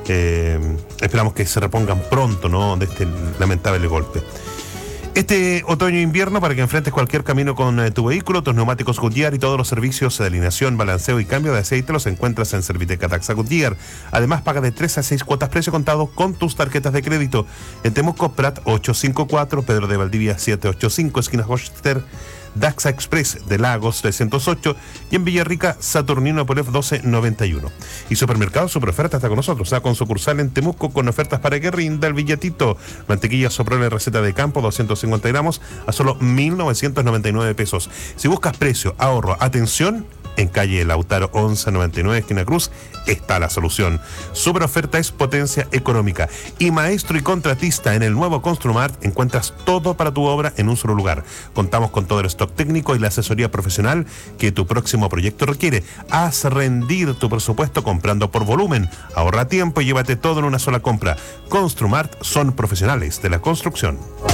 Esperamos que se repongan pronto, ¿no?, de este lamentable golpe. Este otoño-invierno, para que enfrentes cualquier camino con tu vehículo, tus neumáticos Goodyear y todos los servicios de alineación, balanceo y cambio de aceite los encuentras en Serviteca Taxa Goodyear. Además, paga de 3 a 6 cuotas precio contado con tus tarjetas de crédito. En Temuco, Prat 854, Pedro de Valdivia 785, esquina Hochster, Daxa Express de Lagos 308 y en Villarrica, Saturnino Polev 1291. Y Supermercado Superoferta está con nosotros, con sucursal en Temuco con ofertas para que rinda el billetito. Mantequilla Soprole receta de campo 250 gramos a solo 1.999 pesos. Si buscas precio, ahorro, atención, en calle Lautaro 1199, esquina Cruz, está la solución. Superoferta es potencia económica. Y maestro y contratista en el nuevo Construmart, encuentras todo para tu obra en un solo lugar. Contamos con todo el stock técnico y la asesoría profesional que tu próximo proyecto requiere. Haz rendir tu presupuesto comprando por volumen. Ahorra tiempo y llévate todo en una sola compra. Construmart son profesionales de la construcción.